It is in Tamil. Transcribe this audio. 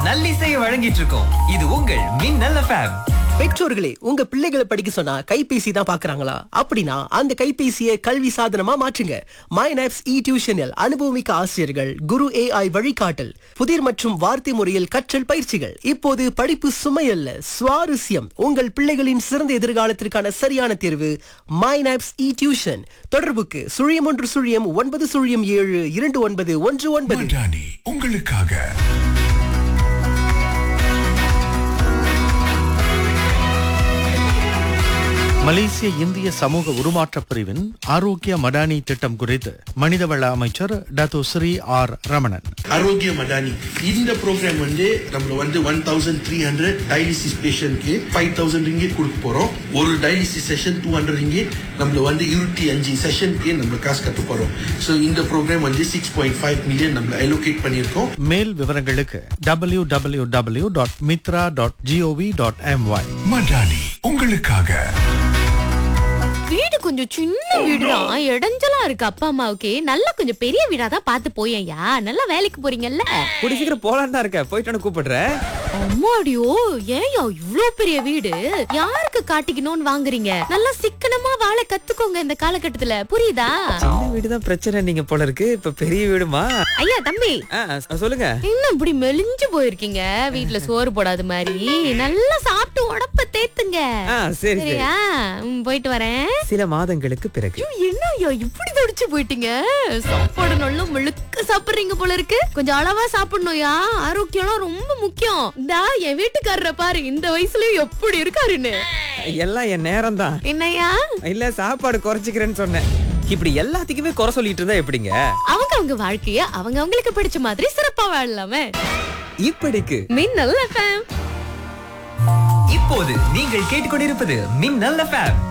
நல்லிசையை வழங்கிட்டு இருக்கோம். இது உங்கள் மின்னல் எஃப்எம். பெற்றோர்களே, உங்க பிள்ளைகளை படிக்க சொன்னா கைபேசி தான் பாக்குறாங்களா? அப்படின்னா அந்த கைபேசியை கல்வி சாதனமா மாற்றுங்க. மைனாப்ஸ் இ டியூஷனில் அனுபவமிக்க ஆசிரியர்கள், குரு AI வழிகாட்டல், புதிர் மற்றும் வார்த்தை முறையில் கற்றல் பயிற்சிகள். இப்போது படிப்பு சுமையல்ல, சுவாரஸ்யம். உங்கள் பிள்ளைகளின் சிறந்த எதிர்காலத்திற்கான சரியான தேர்வு மைனாப்ஸ் இ டியூஷன். தொடர்புக்கு 0109072919. மடானி உங்களுக்காக. மலேசிய இந்திய சமூக உருமாற்ற பிரிவின் ஆரோக்கிய மடானி திட்டம் குறித்து மனிதவள அமைச்சர் டத்தோ ஸ்ரீ ஆர் ரமணன். ஆரோக்கிய மடானி இந்த ப்ரோக்ராம் நம்ம 1300 டயாலிசிஸ் பேஷண்ட்க்கு 5000 ringgit கொடுக்க போறோம். ஒரு டயாலிசிஸ் செஷன் 200 ringgit. நம்ம 25 செஷனுக்கு நம்ம காசு கட்ட போறோம். சோ இந்த ப்ரோக்ராம் 6.5 மில்லியன் நம்ம அலோகேட் பண்ணியிருக்கோம். மேல் விவரங்களுக்கு www.mitra.gov.my. மடானி உங்களுக்காக. வீடு கொஞ்சம் சின்ன வீடுதான், இடைஞ்சலா இருக்கு. அப்பா அம்மாவுக்கு நல்லா கொஞ்சம் பெரிய வீடா தான் பார்த்து போயேன்யா. நல்லா வேலைக்கு போறீங்கல்ல. கூடி சீக்கிரம் போலான்னு தான் இருக்க. போயிட்டு கூப்பிடுறேன். அம்மாடியோ, ஏன்யா இவ்ளோ பெரிய வீடு? யாருக்கு காட்டிக்கணும்னு வாங்குறீங்க? நல்லா சிக்கனமா வாழ கத்துக்கோங்க இந்த காலகட்டத்துல, புரியுதா? சின்ன வீடு தான் பிரச்சனை நீங்க போல இருக்கு. இப்ப பெரிய வீடுமா? ஐயா தம்பி, சொல்லுங்க. இன்னும் இப்படி மெலிஞ்சு போயிருக்கீங்க. வீட்டுல சோறு போடாத மாதிரி நல்லா சாப்பிட்டு உடம்ப தேத்துங்க. சரி சரியா? போயிட்டு வரேன். சில மாதங்களுக்கு பிறகு. என்ன ஐயா இப்படி தடிச்சு போயிட்டீங்க? சாப்பாடு நல்லா முழுக்க சாப்பிடுறீங்க போல இருக்கு. கொஞ்சம் அளவா சாப்பிடணும்யா. ஆரோக்கியம்லாம் ரொம்ப முக்கியம். இந்தா என் வீட்டுக்காரரை பாரு, இந்த வயசுலயும் எப்படி இருக்காருன்னு. எல்லாம் என் நேரம் தான். என்னையா? இல்ல, சாப்பாடு குறைச்சிக்கிறேன்னு சொன்னேன். இப்படி எல்லாத்துக்குமே குறை சொல்லிட்டு இருந்தா எப்படிங்க? அவங்க வாழ்க்கைய அவங்களுக்கு பிடிச்ச மாதிரி சிறப்பா வாழலாமே. இப்படிக்கு மின்னல் எஃப்எம். இப்போது நீங்கள் கேட்டுக்கொண்டிருப்பது மின்னல் எஃப்எம்.